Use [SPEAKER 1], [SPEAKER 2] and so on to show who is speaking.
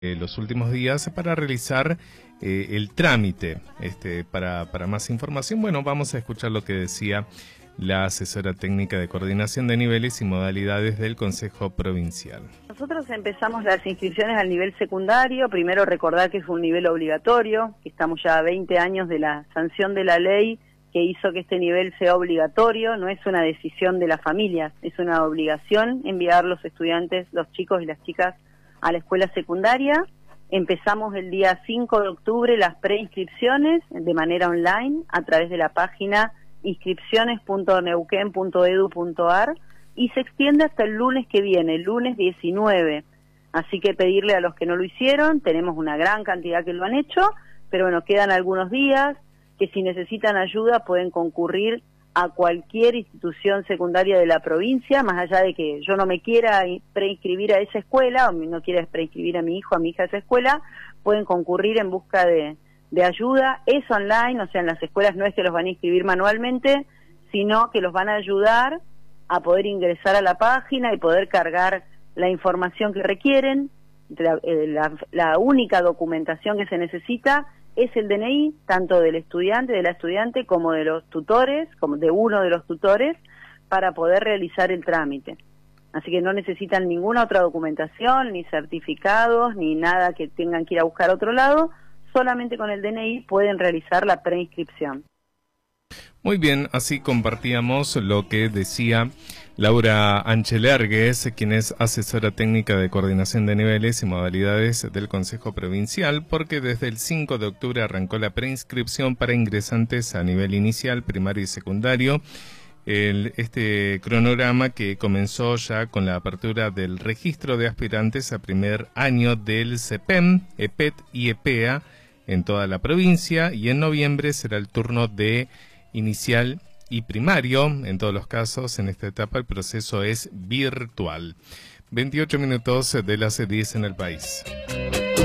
[SPEAKER 1] los últimos días para realizar el trámite. Para más información, bueno, vamos a escuchar lo que decía la asesora técnica de coordinación de niveles y modalidades del Consejo Provincial.
[SPEAKER 2] Nosotros empezamos las inscripciones al nivel secundario. Primero recordar que es un nivel obligatorio, que estamos ya a 20 años de la sanción de la ley que hizo que este nivel sea obligatorio. No es una decisión de las familias, es una obligación enviar los estudiantes, los chicos y las chicas a la escuela secundaria. Empezamos el día 5 de octubre las preinscripciones de manera online a través de la página inscripciones.neuquén.edu.ar y se extiende hasta el lunes que viene, el lunes 19. Así que pedirle a los que no lo hicieron, tenemos una gran cantidad que lo han hecho, pero bueno, quedan algunos días que si necesitan ayuda pueden concurrir a cualquier institución secundaria de la provincia, más allá de que yo no me quiera preinscribir a esa escuela o no quiera preinscribir a mi hijo, a mi hija a esa escuela, pueden concurrir en busca de ayuda. Es online, o sea, en las escuelas no es que los van a inscribir manualmente, sino que los van a ayudar a poder ingresar a la página y poder cargar la información que requieren. La única documentación que se necesita es el DNI, tanto del estudiante, de la estudiante, como de los tutores, como de uno de los tutores, para poder realizar el trámite. Así que no necesitan ninguna otra documentación, ni certificados, ni nada que tengan que ir a buscar a otro lado. Solamente con el DNI pueden realizar la preinscripción.
[SPEAKER 1] Muy bien, así compartíamos lo que decía Laura Anchelergues, quien es asesora técnica de coordinación de niveles y modalidades del Consejo Provincial, porque desde el 5 de octubre arrancó la preinscripción para ingresantes a nivel inicial, primario y secundario. Este cronograma que comenzó ya con la apertura del registro de aspirantes a primer año del CEPEM, EPET y EPEA en toda la provincia, y en noviembre será el turno de inicial y primario. En todos los casos, en esta etapa el proceso es virtual. 28 minutos de las 10 en el país.